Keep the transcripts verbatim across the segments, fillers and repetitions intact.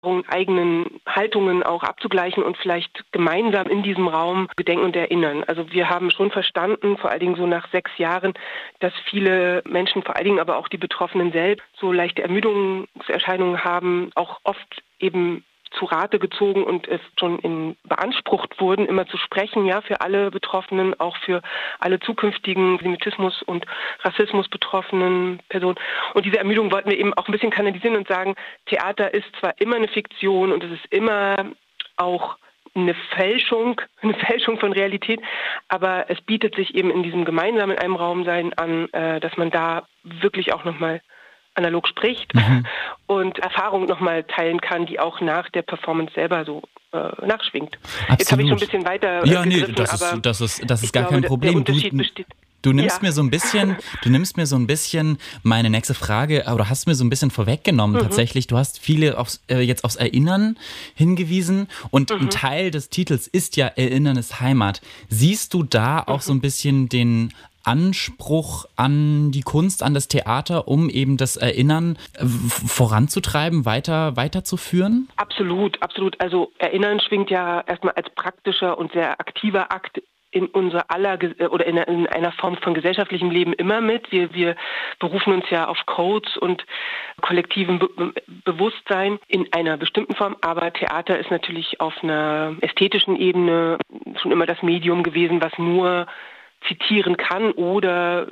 eigenen Haltungen auch abzugleichen und vielleicht gemeinsam in diesem Raum gedenken und erinnern. Also wir haben schon verstanden, vor allen Dingen so nach sechs Jahren, dass viele Menschen, vor allen Dingen aber auch die Betroffenen selbst, so leichte Ermüdungserscheinungen haben, auch oft eben zu Rate gezogen und es schon in beansprucht wurden, immer zu sprechen, ja, für alle Betroffenen, auch für alle zukünftigen Antisemitismus- und Rassismus betroffenen Personen. Und diese Ermüdung wollten wir eben auch ein bisschen kanalisieren und sagen, Theater ist zwar immer eine Fiktion und es ist immer auch eine Fälschung, eine Fälschung von Realität, aber es bietet sich eben in diesem gemeinsamen in einem Raum sein an, äh, dass man da wirklich auch nochmal analog spricht mhm. und Erfahrungen nochmal teilen kann, die auch nach der Performance selber so äh, nachschwingt. Absolut. Jetzt habe ich schon ein bisschen weiter Ja, äh, nee, gegriffen, das aber ist, das ist, das ist gar glaube, kein Problem. Der Unterschied du, besteht. Du nimmst ja. mir so ein bisschen, du nimmst mir so ein bisschen meine nächste Frage, oder hast mir so ein bisschen vorweggenommen mhm. tatsächlich. Du hast viele aufs, äh, jetzt aufs Erinnern hingewiesen und mhm. ein Teil des Titels ist ja Erinnern ist Heimat. Siehst du da auch mhm. so ein bisschen den Anspruch an die Kunst, an das Theater, um eben das Erinnern voranzutreiben, weiter weiterzuführen? Absolut, absolut. Also Erinnern schwingt ja erstmal als praktischer und sehr aktiver Akt in unser aller oder in einer Form von gesellschaftlichem Leben immer mit. Wir, wir berufen uns ja auf Codes und kollektivem Be- Bewusstsein in einer bestimmten Form, aber Theater ist natürlich auf einer ästhetischen Ebene schon immer das Medium gewesen, was nur zitieren kann oder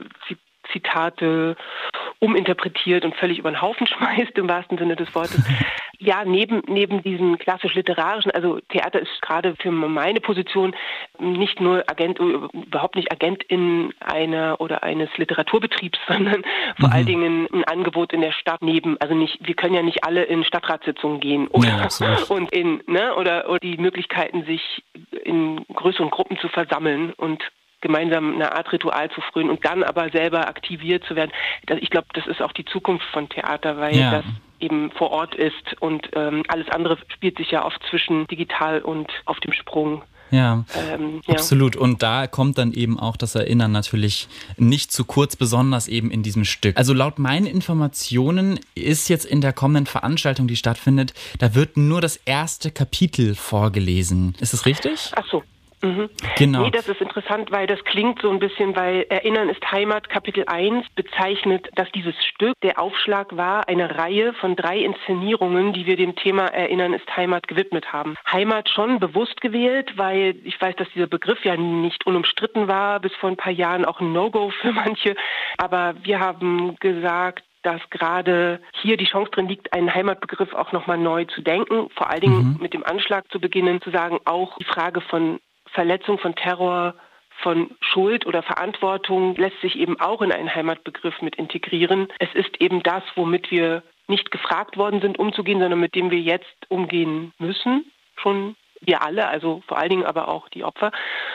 Zitate uminterpretiert und völlig über den Haufen schmeißt, im wahrsten Sinne des Wortes. Ja, neben, neben diesen klassisch-literarischen, also Theater ist gerade für meine Position nicht nur Agent, überhaupt nicht Agentin einer oder eines Literaturbetriebs, sondern vor mhm. allen Dingen ein Angebot in der Stadt neben, also nicht, wir können ja nicht alle in Stadtratssitzungen gehen oder, ja, und in, ne, oder, oder die Möglichkeiten, sich in größeren Gruppen zu versammeln und gemeinsam eine Art Ritual zu frönen und dann aber selber aktiviert zu werden. Ich glaube, das ist auch die Zukunft von Theater, weil ja. das eben vor Ort ist und ähm, alles andere spielt sich ja oft zwischen digital und auf dem Sprung. Ja, ähm, ja, absolut. Und da kommt dann eben auch das Erinnern natürlich nicht zu kurz, besonders eben in diesem Stück. Also laut meinen Informationen ist jetzt in der kommenden Veranstaltung, die stattfindet, da wird nur das erste Kapitel vorgelesen. Ist das richtig? Ach so. Mhm. Genau. Nee, das ist interessant, weil das klingt so ein bisschen, weil Erinnern ist Heimat, Kapitel eins bezeichnet, dass dieses Stück der Aufschlag war, eine Reihe von drei Inszenierungen, die wir dem Thema Erinnern ist Heimat gewidmet haben. Heimat schon bewusst gewählt, weil ich weiß, dass dieser Begriff ja nicht unumstritten war, bis vor ein paar Jahren auch ein No-Go für manche, aber wir haben gesagt, dass gerade hier die Chance drin liegt, einen Heimatbegriff auch nochmal neu zu denken, vor allen Dingen mhm. mit dem Anschlag zu beginnen, zu sagen, auch die Frage von Verletzung, von Terror, von Schuld oder Verantwortung lässt sich eben auch in einen Heimatbegriff mit integrieren. Es ist eben das, womit wir nicht gefragt worden sind, umzugehen, sondern mit dem wir jetzt umgehen müssen. Schon wir alle, also vor allen Dingen aber auch die Opfer.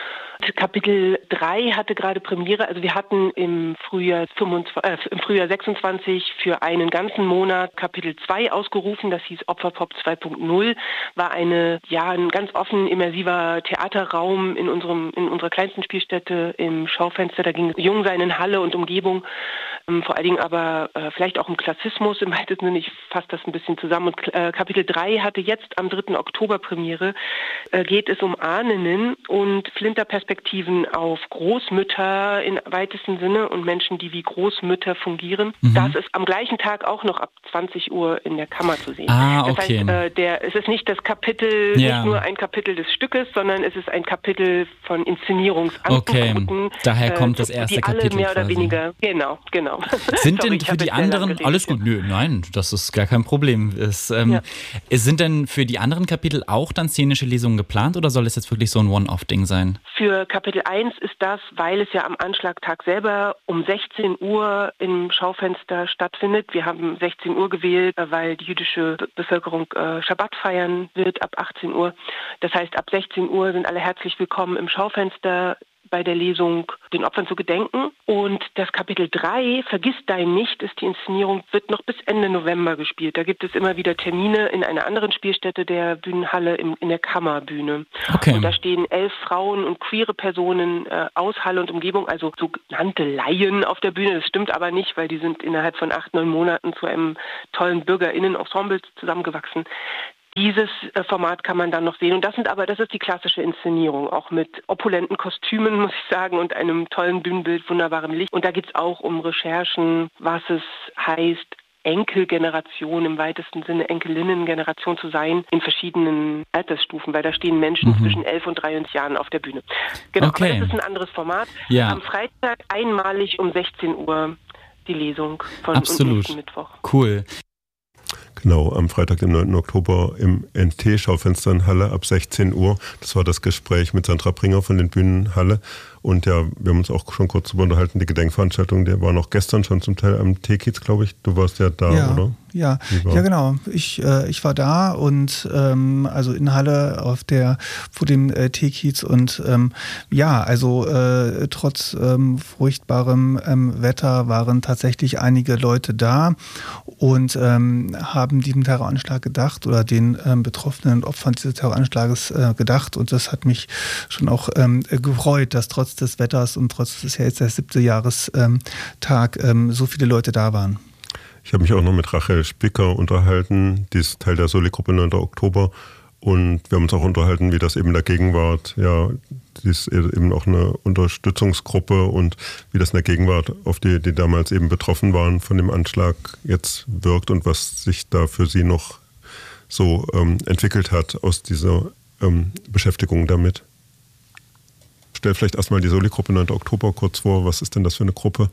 Kapitel drei hatte gerade Premiere, also wir hatten im Frühjahr, fünfundzwanzig, äh, im Frühjahr sechsundzwanzig für einen ganzen Monat Kapitel zwei ausgerufen, das hieß Opferpop zwei Punkt null, war eine, ja, ein ganz offen, immersiver Theaterraum in unserem, in unserer kleinsten Spielstätte im Schaufenster, da ging es um Jungsein in Halle und Umgebung, ähm, vor allen Dingen aber äh, vielleicht auch um Klassismus im weitesten Sinne, ich fasse das ein bisschen zusammen und äh, Kapitel drei hatte jetzt am dritten Oktober Premiere, äh, geht es um Ahnen und Flinterperspektiven Perspektiven auf Großmütter im weitesten Sinne und Menschen, die wie Großmütter fungieren. Mhm. Das ist am gleichen Tag auch noch ab zwanzig Uhr in der Kammer zu sehen. Ah, das okay. heißt, äh, der, es ist nicht das Kapitel, ja. nicht nur ein Kapitel des Stückes, sondern es ist ein Kapitel von Inszenierungsangeboten. Okay, daher kommt äh, das erste die alle Kapitel mehr oder quasi. weniger, genau, genau. Sind Sorry, denn für die anderen, alles gut, nö, nein, das ist gar kein Problem. Es, ähm, ja. Sind denn für die anderen Kapitel auch dann szenische Lesungen geplant oder soll es jetzt wirklich so ein One-Off-Ding sein? Für Kapitel eins ist das, weil es ja am Anschlagtag selber um sechzehn Uhr im Schaufenster stattfindet. Wir haben sechzehn Uhr gewählt, weil die jüdische Bevölkerung äh, Schabbat feiern wird ab achtzehn Uhr. Das heißt, ab sechzehn Uhr sind alle herzlich willkommen im Schaufenster bei der Lesung den Opfern zu gedenken. Und das Kapitel drei, Vergiss dein nicht, ist die Inszenierung, wird noch bis Ende November gespielt. Da gibt es immer wieder Termine in einer anderen Spielstätte der Bühnenhalle im, in der Kammerbühne. Okay. Und da stehen elf Frauen und queere Personen äh, aus Halle und Umgebung, also sogenannte Laien auf der Bühne. Das stimmt aber nicht, weil die sind innerhalb von acht, neun Monaten zu einem tollen BürgerInnen-Ensemble zusammengewachsen. Dieses äh, Format kann man dann noch sehen. Und das sind aber, das ist die klassische Inszenierung, auch mit opulenten Kostümen, muss ich sagen, und einem tollen Bühnenbild, wunderbarem Licht. Und da geht es auch um Recherchen, was es heißt, Enkelgeneration im weitesten Sinne, Enkelinnengeneration zu sein in verschiedenen Altersstufen, weil da stehen Menschen mhm. zwischen elf und dreiundneunzig Jahren auf der Bühne. Genau, okay. Aber das ist ein anderes Format. Ja. Am Freitag einmalig um sechzehn Uhr die Lesung von Absolut. Mittwoch. Cool. Genau, am Freitag, dem neunten Oktober im N T-Schaufenster in Halle ab sechzehn Uhr. Das war das Gespräch mit Sandra Pringer von den Bühnen Halle. Und ja, wir haben uns auch schon kurz darüber unterhalten, die Gedenkveranstaltung, der war noch gestern schon zum Teil am T-Kiez, glaube ich. Du warst ja da, ja, oder? Ja, ja genau. Ich, äh, ich war da und ähm, also in Halle auf der vor dem äh, T-Kiez und ähm, ja, also äh, trotz ähm, furchtbarem ähm, Wetter waren tatsächlich einige Leute da und ähm, haben diesem Terroranschlag gedacht oder den ähm, Betroffenen und Opfern dieses Terroranschlages äh, gedacht und das hat mich schon auch ähm, gefreut, dass trotz des Wetters und trotz des ja jetzt der siebte Jahrestag ähm, so viele Leute da waren. Ich habe mich auch noch mit Rachel Spicker unterhalten, die ist Teil der Soli-Gruppe neunten Oktober und wir haben uns auch unterhalten, wie das eben in der Gegenwart, ja, die ist eben auch eine Unterstützungsgruppe und wie das in der Gegenwart auf die, die damals eben betroffen waren von dem Anschlag, jetzt wirkt und was sich da für sie noch so ähm, entwickelt hat aus dieser ähm, Beschäftigung damit. Stell vielleicht erstmal die Soli-Gruppe neunten Oktober kurz vor. Was ist denn das für eine Gruppe?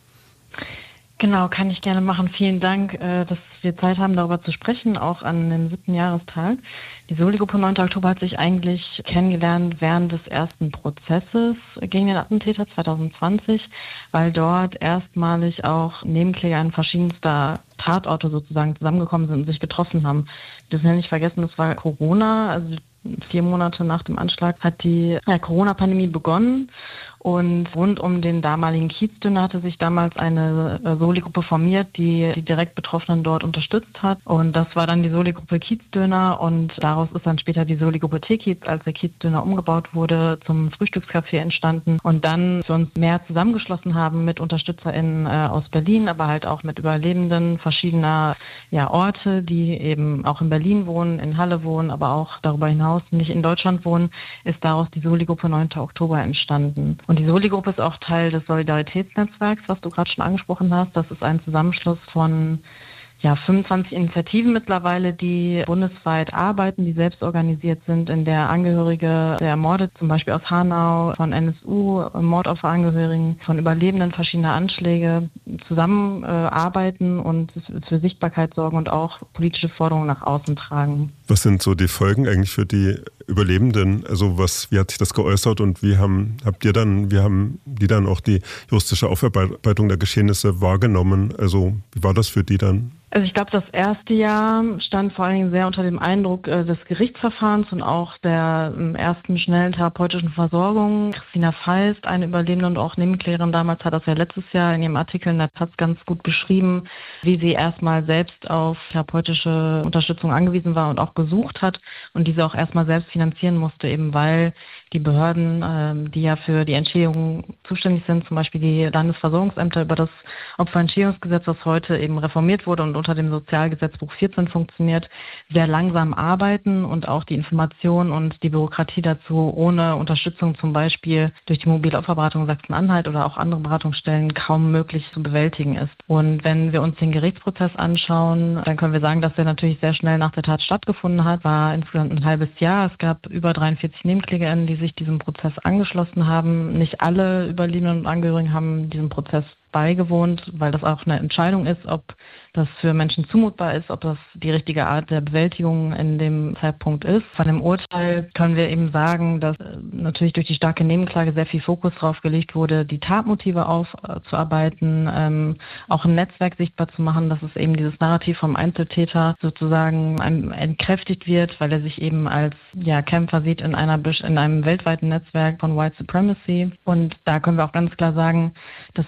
Genau, kann ich gerne machen. Vielen Dank, dass wir Zeit haben, darüber zu sprechen, auch an dem siebten Jahrestag. Die Soli-Gruppe neunten Oktober hat sich eigentlich kennengelernt während des ersten Prozesses gegen den Attentäter zwanzig zwanzig, weil dort erstmalig auch Nebenkläger an verschiedenster Tatorte sozusagen zusammengekommen sind und sich getroffen haben. Wir dürfen ja nicht vergessen, das war Corona, also vier Monate nach dem Anschlag hat die ja, Corona-Pandemie begonnen und rund um den damaligen Kiezdöner hatte sich damals eine äh, Soli-Gruppe formiert, die die direkt Betroffenen dort unterstützt hat und das war dann die Soli-Gruppe Kiezdöner und daraus ist dann später die Soli-Gruppe T-Kiez, als der Kiezdöner umgebaut wurde, zum Frühstückscafé entstanden und dann für uns mehr zusammengeschlossen haben mit UnterstützerInnen äh, aus Berlin, aber halt auch mit Überlebenden verschiedener ja, Orte, die eben auch in Berlin wohnen, in Halle wohnen, aber auch darüber hinaus nicht in Deutschland wohnen, ist daraus die Soli-Gruppe neunten Oktober entstanden. Und die Soli-Gruppe ist auch Teil des Solidaritätsnetzwerks, was du gerade schon angesprochen hast. Das ist ein Zusammenschluss von ja, fünfundzwanzig Initiativen mittlerweile, die bundesweit arbeiten, die selbst organisiert sind, in der Angehörige der Ermordet, zum Beispiel aus Hanau, von N S U, Mordopferangehörigen, von Überlebenden verschiedener Anschläge zusammenarbeiten äh, und für Sichtbarkeit sorgen und auch politische Forderungen nach außen tragen. Was sind so die Folgen eigentlich für die Überlebenden? Also was, wie hat sich das geäußert und wie haben, habt ihr dann, wie haben die dann auch die juristische Aufarbeitung der Geschehnisse wahrgenommen? Also wie war das für die dann? Also ich glaube, das erste Jahr stand vor allen Dingen sehr unter dem Eindruck äh, des Gerichtsverfahrens und auch der ähm, ersten schnellen therapeutischen Versorgung. Christina Feist, eine Überlebende und auch Nebenklägerin damals, hat das ja letztes Jahr in ihrem Artikel in der Taz ganz gut beschrieben, wie sie erstmal selbst auf therapeutische Unterstützung angewiesen war und auch gesucht hat und diese auch erstmal selbst finanzieren musste, eben weil die Behörden, ähm, die ja für die Entschädigung zuständig sind, zum Beispiel die Landesversorgungsämter über das Opferentschädigungsgesetz, das heute eben reformiert wurde und unter dem Sozialgesetzbuch vierzehn funktioniert, sehr langsam arbeiten und auch die Information und die Bürokratie dazu ohne Unterstützung zum Beispiel durch die mobile Opferberatung Sachsen-Anhalt oder auch andere Beratungsstellen kaum möglich zu bewältigen ist. Und wenn wir uns den Gerichtsprozess anschauen, dann können wir sagen, dass der natürlich sehr schnell nach der Tat stattgefunden hat, war insgesamt ein halbes Jahr. Es gab über dreiundvierzig NebenklägerInnen, die sich diesem Prozess angeschlossen haben. Nicht alle Überlebenden und Angehörigen haben diesem Prozess beigewohnt, weil das auch eine Entscheidung ist, ob das für Menschen zumutbar ist, ob das die richtige Art der Bewältigung in dem Zeitpunkt ist. Von dem Urteil können wir eben sagen, dass natürlich durch die starke Nebenklage sehr viel Fokus darauf gelegt wurde, die Tatmotive aufzuarbeiten, ähm, auch ein Netzwerk sichtbar zu machen, dass es eben dieses Narrativ vom Einzeltäter sozusagen entkräftigt wird, weil er sich eben als ja, Kämpfer sieht in einer in einem weltweiten Netzwerk von White Supremacy. Und da können wir auch ganz klar sagen, dass das den Nebenklägern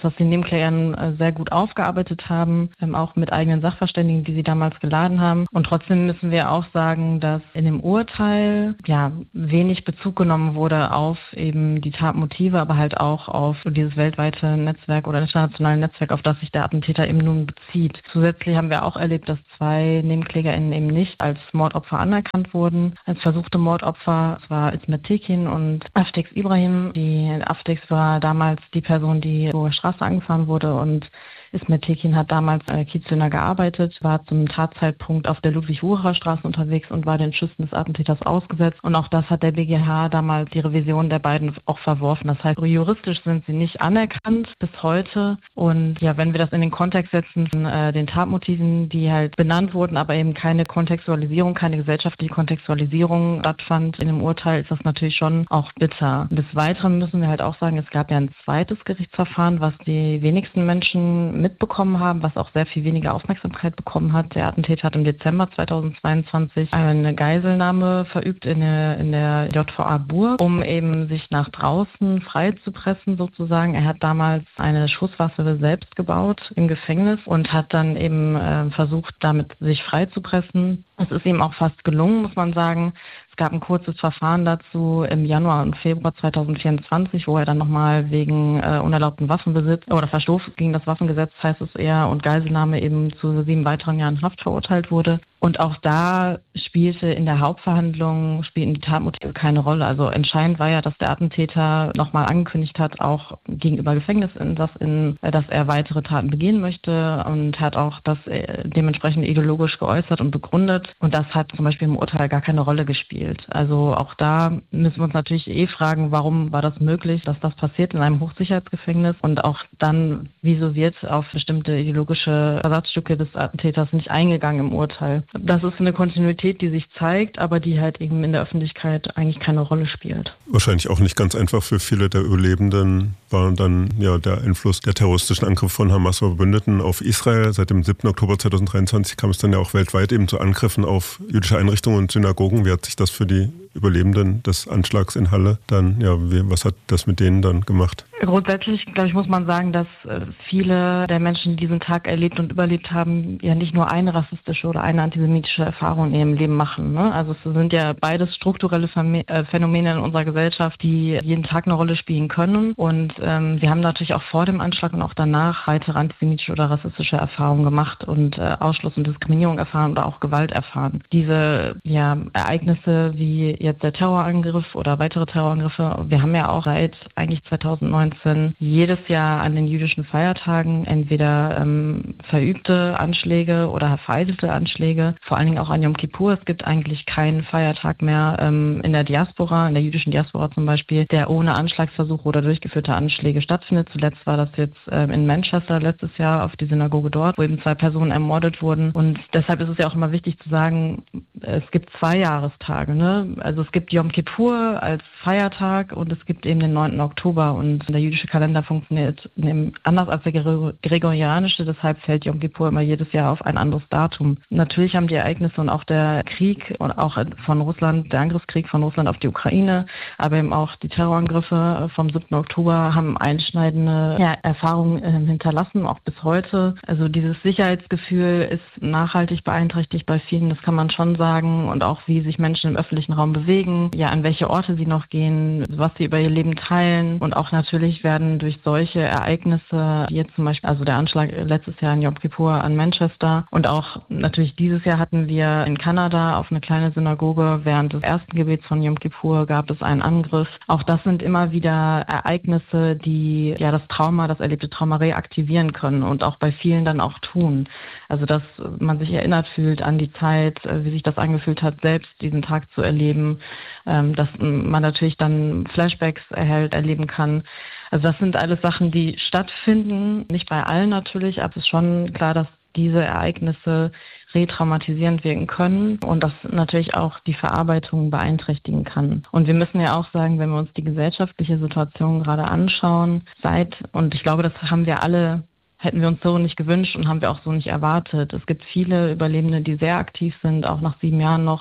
Nebenklägern äh, sehr gut aufgearbeitet haben, ähm, auch mit eigenen Sachverständigen, die sie damals geladen haben. Und trotzdem müssen wir auch sagen, dass in dem Urteil ja wenig Bezug genommen wurde auf eben die Tatmotive, aber halt auch auf dieses weltweite Netzwerk oder internationale Netzwerk, auf das sich der Attentäter eben nun bezieht. Zusätzlich haben wir auch erlebt, dass zwei NebenklägerInnen eben nicht als Mordopfer anerkannt wurden, als versuchte Mordopfer. Das war Ismet Tekin und Afdex Ibrahim. Die Afdex war damals die Person, die in der Straße angefahren wurde, und Ismet Tekin hat damals als Kiezdöner gearbeitet, war zum Tatzeitpunkt auf der Ludwig-Wucherer-Straße unterwegs und war den Schüssen des Attentäters ausgesetzt. Und auch das hat der B G H damals, die Revision der beiden, auch verworfen. Das heißt, juristisch sind sie nicht anerkannt bis heute. Und ja, wenn wir das in den Kontext setzen von äh, den Tatmotiven, die halt benannt wurden, aber eben keine Kontextualisierung, keine gesellschaftliche Kontextualisierung stattfand in dem Urteil, ist das natürlich schon auch bitter. Des Weiteren müssen wir halt auch sagen, es gab ja ein zweites Gerichtsverfahren, was die wenigsten Menschen mitbekommen haben, was auch sehr viel weniger Aufmerksamkeit bekommen hat. Der Attentäter hat im Dezember zweitausendzweiundzwanzig eine Geiselnahme verübt in der, in der J V A Burg, um eben sich nach draußen freizupressen sozusagen. Er hat damals eine Schusswaffe selbst gebaut im Gefängnis und hat dann eben äh, versucht, damit sich freizupressen. Es ist ihm auch fast gelungen, muss man sagen. Es gab ein kurzes Verfahren dazu im Januar und Februar zweitausendvierundzwanzig, wo er dann nochmal wegen äh, unerlaubten Waffenbesitz oder Verstoß gegen das Waffengesetz, heißt es eher, und Geiselnahme eben zu sieben weiteren Jahren Haft verurteilt wurde. Und auch da spielte in der Hauptverhandlung, spielten die Tatmotive keine Rolle. Also entscheidend war ja, dass der Attentäter nochmal angekündigt hat, auch gegenüber Gefängnisinsassen, dass er weitere Taten begehen möchte, und hat auch das dementsprechend ideologisch geäußert und begründet. Und das hat zum Beispiel im Urteil gar keine Rolle gespielt. Also auch da müssen wir uns natürlich eh fragen, warum war das möglich, dass das passiert in einem Hochsicherheitsgefängnis, und auch dann, wieso wird auf bestimmte ideologische Ersatzstücke des Attentäters nicht eingegangen im Urteil. Das ist eine Kontinuität, die sich zeigt, aber die halt eben in der Öffentlichkeit eigentlich keine Rolle spielt. Wahrscheinlich auch nicht ganz einfach für viele der Überlebenden war dann ja der Einfluss der terroristischen Angriffe von Hamas und Verbündeten auf Israel. Seit dem siebten Oktober zweitausenddreiundzwanzig kam es dann ja auch weltweit eben zu Angriffen auf jüdische Einrichtungen und Synagogen. Wie hat sich das für die Überlebenden des Anschlags in Halle dann, ja, wie, was hat das mit denen dann gemacht? Grundsätzlich, glaube ich, muss man sagen, dass viele der Menschen, die diesen Tag erlebt und überlebt haben, ja nicht nur eine rassistische oder eine antisemitische Erfahrung in ihrem Leben machen. Ne? Also es sind ja beides strukturelle Phänomene in unserer Gesellschaft, die jeden Tag eine Rolle spielen können. Und ähm, sie haben natürlich auch vor dem Anschlag und auch danach weitere antisemitische oder rassistische Erfahrungen gemacht und äh, Ausschluss und Diskriminierung erfahren oder auch Gewalt erfahren. Diese ja, Ereignisse wie jetzt der Terrorangriff oder weitere Terrorangriffe, wir haben ja auch seit eigentlich zweitausendneunzehn jedes Jahr an den jüdischen Feiertagen entweder ähm, verübte Anschläge oder vereitelte Anschläge, vor allen Dingen auch an Yom Kippur. Es gibt eigentlich keinen Feiertag mehr ähm, in der Diaspora, in der jüdischen Diaspora zum Beispiel, der ohne Anschlagsversuche oder durchgeführte Anschläge stattfindet. Zuletzt war das jetzt ähm, in Manchester letztes Jahr auf die Synagoge dort, wo eben zwei Personen ermordet wurden. Und deshalb ist es ja auch immer wichtig zu sagen, es gibt zwei Jahrestage, ne? Also es gibt Yom Kippur als Feiertag und es gibt eben den neunten Oktober, und der jüdische Kalender funktioniert anders als der gregorianische, deshalb fällt Yom Kippur immer jedes Jahr auf ein anderes Datum. Natürlich haben die Ereignisse und auch der Krieg und auch von Russland, der Angriffskrieg von Russland auf die Ukraine, aber eben auch die Terrorangriffe vom siebten Oktober haben einschneidende ja, Erfahrungen äh, hinterlassen, auch bis heute. Also dieses Sicherheitsgefühl ist nachhaltig beeinträchtigt bei vielen, das kann man schon sagen, und auch wie sich Menschen im öffentlichen Raum bewegen, ja, an welche Orte sie noch gehen, was sie über ihr Leben teilen, und auch natürlich werden durch solche Ereignisse, wie jetzt zum Beispiel, also der Anschlag letztes Jahr in Yom Kippur an Manchester, und auch natürlich dieses Jahr hatten wir in Kanada auf eine kleine Synagoge während des ersten Gebets von Yom Kippur gab es einen Angriff. Auch das sind immer wieder Ereignisse, die ja das Trauma, das erlebte Trauma reaktivieren können und auch bei vielen dann auch tun. Also dass man sich erinnert fühlt an die Zeit, wie sich das angefühlt hat, selbst diesen Tag zu erleben, dass man natürlich dann Flashbacks erhält, erleben kann. Also das sind alles Sachen, die stattfinden, nicht bei allen natürlich, aber es ist schon klar, dass diese Ereignisse retraumatisierend wirken können und das natürlich auch die Verarbeitung beeinträchtigen kann. Und wir müssen ja auch sagen, wenn wir uns die gesellschaftliche Situation gerade anschauen, seit, und ich glaube, das haben wir alle, hätten wir uns so nicht gewünscht und haben wir auch so nicht erwartet. Es gibt viele Überlebende, die sehr aktiv sind, auch nach sieben Jahren noch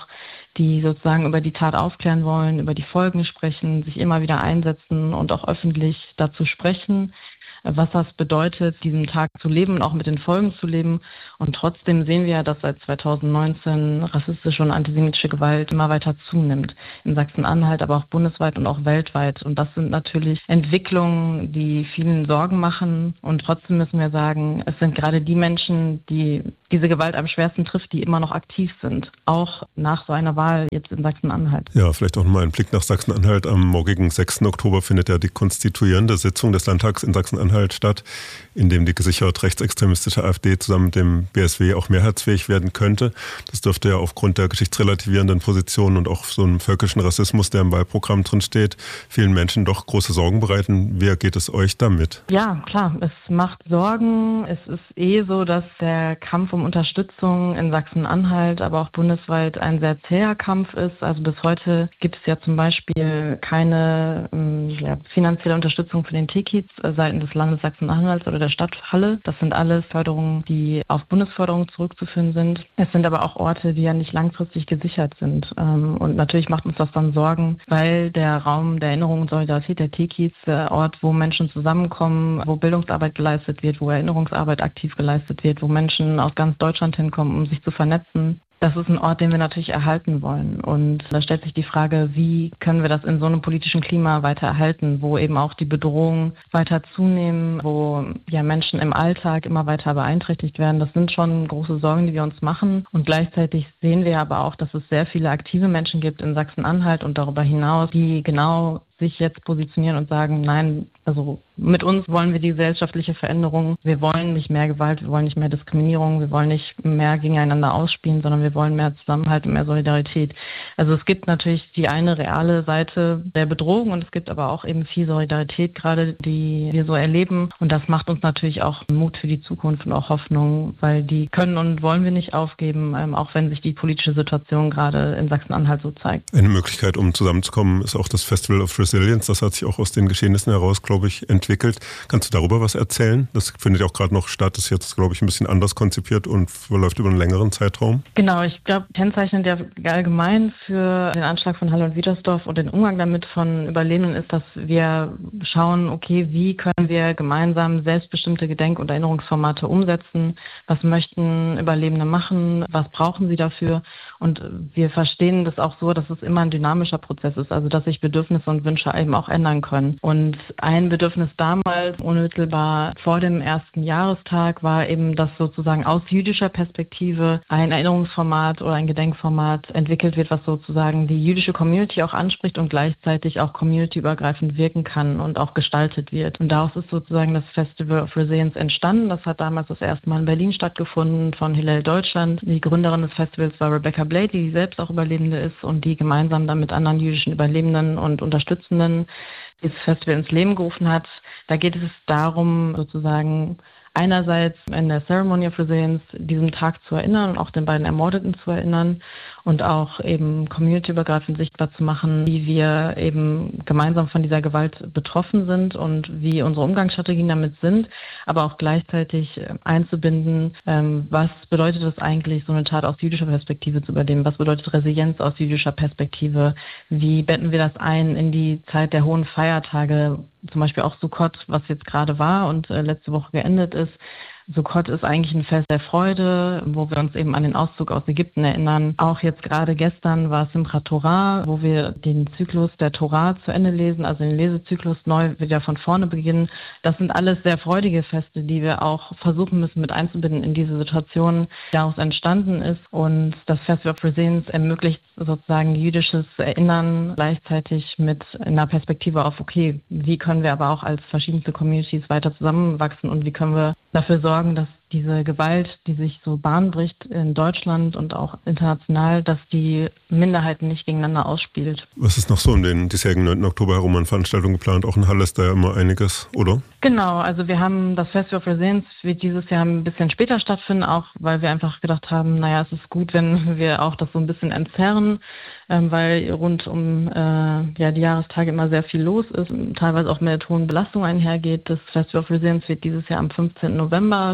die sozusagen über die Tat aufklären wollen, über die Folgen sprechen, sich immer wieder einsetzen und auch öffentlich dazu sprechen, was das bedeutet, diesen Tag zu leben und auch mit den Folgen zu leben. Und trotzdem sehen wir ja, dass seit zweitausendneunzehn rassistische und antisemitische Gewalt immer weiter zunimmt. In Sachsen-Anhalt, aber auch bundesweit und auch weltweit. Und das sind natürlich Entwicklungen, die vielen Sorgen machen. Und trotzdem müssen wir sagen, es sind gerade die Menschen, die diese Gewalt am schwersten trifft, die immer noch aktiv sind. Auch nach so einer Wahl jetzt in Sachsen-Anhalt. Ja, vielleicht auch mal ein Blick nach Sachsen-Anhalt. Am morgigen sechsten Oktober findet ja die konstituierende Sitzung des Landtags in Sachsen-Anhalt statt, in dem die gesichert rechtsextremistische AfD zusammen mit dem B S W auch mehrheitsfähig werden könnte. Das dürfte ja aufgrund der geschichtsrelativierenden Position und auch so einem völkischen Rassismus, der im Wahlprogramm drin steht, vielen Menschen doch große Sorgen bereiten. Wie geht es euch damit? Ja, klar, es macht Sorgen. Es ist eh so, dass der Kampf um Unterstützung in Sachsen-Anhalt, aber auch bundesweit ein sehr zäher Kampf ist. Also bis heute gibt es ja zum Beispiel keine ja, finanzielle Unterstützung für den T-Kiez seitens des Landes Sachsen-Anhalt oder der Stadt Halle. Das sind alles Förderungen, die auf Bundesförderung zurückzuführen sind. Es sind aber auch Orte, die ja nicht langfristig gesichert sind. Und natürlich macht uns das dann Sorgen, weil der Raum der Erinnerung und Solidarität, der T-Kiez, der Ort, wo Menschen zusammenkommen, wo Bildungsarbeit geleistet wird, wo Erinnerungsarbeit aktiv geleistet wird, wo Menschen aus ganz Deutschland hinkommen, um sich zu vernetzen. Das ist ein Ort, den wir natürlich erhalten wollen. Und da stellt sich die Frage, wie können wir das in so einem politischen Klima weiter erhalten, wo eben auch die Bedrohungen weiter zunehmen, wo ja Menschen im Alltag immer weiter beeinträchtigt werden. Das sind schon große Sorgen, die wir uns machen. Und gleichzeitig sehen wir aber auch, dass es sehr viele aktive Menschen gibt in Sachsen-Anhalt und darüber hinaus, die genau sich jetzt positionieren und sagen, nein, also mit uns wollen wir die gesellschaftliche Veränderung. Wir wollen nicht mehr Gewalt, wir wollen nicht mehr Diskriminierung, wir wollen nicht mehr gegeneinander ausspielen, sondern wir wollen mehr Zusammenhalt und mehr Solidarität. Also es gibt natürlich die eine reale Seite der Bedrohung und es gibt aber auch eben viel Solidarität gerade, die wir so erleben. Und das macht uns natürlich auch Mut für die Zukunft und auch Hoffnung, weil die können und wollen wir nicht aufgeben, auch wenn sich die politische Situation gerade in Sachsen-Anhalt so zeigt. Eine Möglichkeit, um zusammenzukommen, ist auch das Festival of Resilience. Das hat sich auch aus den Geschehnissen heraus, glaube ich, entwickelt. Kannst du darüber was erzählen? Das findet ja auch gerade noch statt. Das ist jetzt, glaube ich, ein bisschen anders konzipiert und verläuft über einen längeren Zeitraum. Genau, ich glaube, kennzeichnend ja allgemein für den Anschlag von Halle und Wiedersdorf und den Umgang damit von Überlebenden ist, dass wir schauen, okay, wie können wir gemeinsam selbstbestimmte Gedenk- und Erinnerungsformate umsetzen? Was möchten Überlebende machen? Was brauchen sie dafür? Und wir verstehen das auch so, dass es immer ein dynamischer Prozess ist, also dass sich Bedürfnisse und Wünsche eben auch ändern können. Und ein Bedürfnis damals, unmittelbar vor dem ersten Jahrestag, war eben, dass sozusagen aus jüdischer Perspektive ein Erinnerungsformat oder ein Gedenkformat entwickelt wird, was sozusagen die jüdische Community auch anspricht und gleichzeitig auch communityübergreifend wirken kann und auch gestaltet wird. Und daraus ist sozusagen das Festival of Resilience entstanden. Das hat damals das erste Mal in Berlin stattgefunden von Hillel Deutschland. Die Gründerin des Festivals war Rebecca Blady, die selbst auch Überlebende ist und die gemeinsam dann mit anderen jüdischen Überlebenden und Unterstützenden dieses Festival ins Leben gerufen hat. Da geht es darum, sozusagen einerseits in der Ceremony of Resilience diesem Tag zu erinnern und auch den beiden Ermordeten zu erinnern und auch eben communityübergreifend sichtbar zu machen, wie wir eben gemeinsam von dieser Gewalt betroffen sind und wie unsere Umgangsstrategien damit sind, aber auch gleichzeitig einzubinden, ähm, was bedeutet es eigentlich, so eine Tat aus jüdischer Perspektive zu überleben, was bedeutet Resilienz aus jüdischer Perspektive, wie betten wir das ein in die Zeit der hohen Feiertage, zum Beispiel auch Sukkot, was jetzt gerade war und äh, letzte Woche geendet ist. Sukkot ist eigentlich ein Fest der Freude, wo wir uns eben an den Auszug aus Ägypten erinnern. Auch jetzt gerade gestern war Simchat Torah, wo wir den Zyklus der Torah zu Ende lesen, also den Lesezyklus neu wieder von vorne beginnen. Das sind alles sehr freudige Feste, die wir auch versuchen müssen mit einzubinden in diese Situation, die daraus entstanden ist. Und das Festival of Resilience ermöglicht sozusagen jüdisches Erinnern gleichzeitig mit einer Perspektive auf, okay, wie können wir aber auch als verschiedenste Communities weiter zusammenwachsen und wie können wir dafür sorgen, dass diese Gewalt, die sich so Bahn bricht in Deutschland und auch international, dass die Minderheiten nicht gegeneinander ausspielt. Was ist noch so um den diesjährigen neunten Oktober herum an Veranstaltungen geplant? Auch in Halle ist da ja immer einiges, oder? Genau, also wir haben das Festival of Resilience wird dieses Jahr ein bisschen später stattfinden, auch weil wir einfach gedacht haben, naja, es ist gut, wenn wir auch das so ein bisschen entzerren, ähm, weil rund um äh, ja, die Jahrestage immer sehr viel los ist, teilweise auch mit hohen Belastungen einhergeht. Das Festival of Resilience wird dieses Jahr am fünfzehnten November stattfinden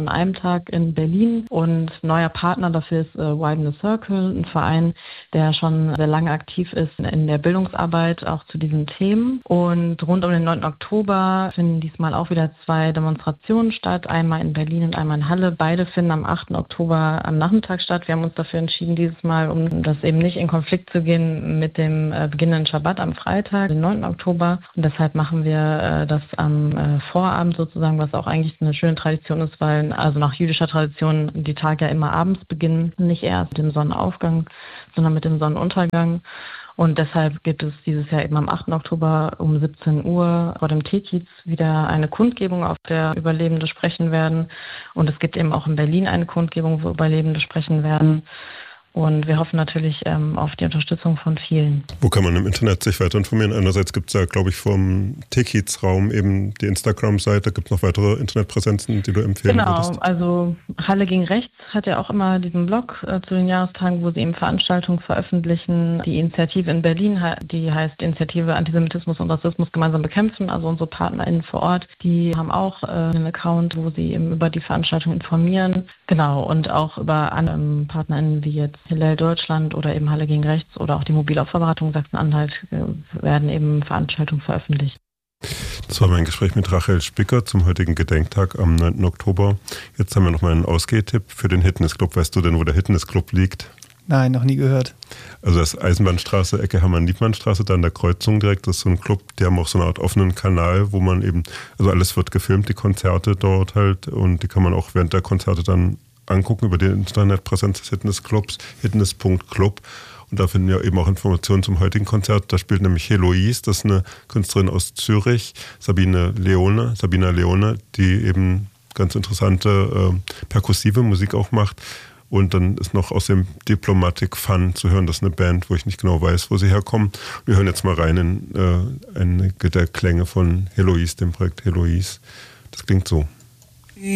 an einem Tag in Berlin. Und neuer Partner dafür ist äh, Widen the Circle, ein Verein, der schon sehr lange aktiv ist in der Bildungsarbeit auch zu diesen Themen. Und rund um den neunten Oktober finden diesmal auch wieder zwei Demonstrationen statt, einmal in Berlin und einmal in Halle. Beide finden am achten Oktober am Nachmittag statt. Wir haben uns dafür entschieden, dieses Mal, um das eben nicht in Konflikt zu gehen mit dem äh, beginnenden Schabbat am Freitag, den neunten Oktober. Und deshalb machen wir äh, das am äh, Vorabend sozusagen, was auch eigentlich eine schöne Tradition ist, weil also nach jüdischer Tradition die Tage ja immer abends beginnen, nicht erst mit dem Sonnenaufgang, sondern mit dem Sonnenuntergang. Und deshalb gibt es dieses Jahr eben am achten Oktober um siebzehn Uhr vor dem Teekiez wieder eine Kundgebung, auf der Überlebende sprechen werden. Und es gibt eben auch in Berlin eine Kundgebung, wo Überlebende sprechen werden. Und wir hoffen natürlich ähm, auf die Unterstützung von vielen. Wo kann man im Internet sich weiter informieren? Einerseits gibt es ja, glaube ich, vom Teekiez-Raum eben die Instagram-Seite. Gibt es noch weitere Internetpräsenzen, die du empfehlen genau, würdest? Genau, also Halle gegen Rechts hat ja auch immer diesen Blog äh, zu den Jahrestagen, wo sie eben Veranstaltungen veröffentlichen. Die Initiative in Berlin, die heißt Initiative Antisemitismus und Rassismus gemeinsam bekämpfen. Also unsere PartnerInnen vor Ort, die haben auch äh, einen Account, wo sie eben über die Veranstaltung informieren. Genau, und auch über andere PartnerInnen wie jetzt Hillel Deutschland oder eben Halle gegen Rechts oder auch die Mobilaufberatung Sachsen-Anhalt werden eben Veranstaltungen veröffentlicht. Das war mein Gespräch mit Rachel Spicker zum heutigen Gedenktag am neunten Oktober. Jetzt haben wir noch mal einen Ausgehtipp für den Hitness Club. Weißt du denn, wo der Hitness Club liegt? Nein, noch nie gehört. Also das ist Eisenbahnstraße, Ecke Hermann-Liebmann-Straße, da an der Kreuzung direkt. Das ist so ein Club, die haben auch so eine Art offenen Kanal, wo man eben, also alles wird gefilmt, die Konzerte dort halt, und die kann man auch während der Konzerte dann angucken über die Internetpräsenz des Hitness Clubs, hitness punkt club. Und da finden wir eben auch Informationen zum heutigen Konzert. Da spielt nämlich Heloise, das ist eine Künstlerin aus Zürich, Sabine Leone, Sabina Leone, die eben ganz interessante äh, perkussive Musik auch macht. Und dann ist noch aus dem Diplomatic Fun zu hören, das ist eine Band, wo ich nicht genau weiß, wo sie herkommen. Wir hören jetzt mal rein in äh, einige der Klänge von Heloise, dem Projekt Heloise. Das klingt so.